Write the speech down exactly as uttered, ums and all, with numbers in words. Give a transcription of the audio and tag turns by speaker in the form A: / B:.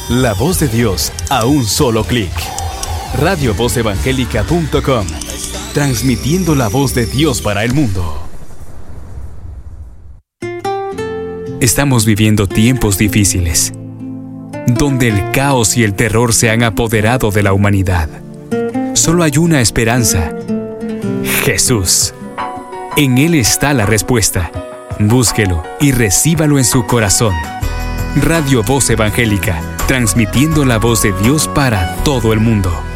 A: La voz de Dios a un solo clic. radio voz evangélica punto com. Transmitiendo la voz de Dios para el mundo. Estamos viviendo tiempos difíciles, donde el caos y el terror se han apoderado de la humanidad. Solo hay una esperanza: Jesús. En Él está la respuesta. Búsquelo y recíbalo en su corazón. Radio Voz Evangélica, transmitiendo la voz de Dios para todo el mundo.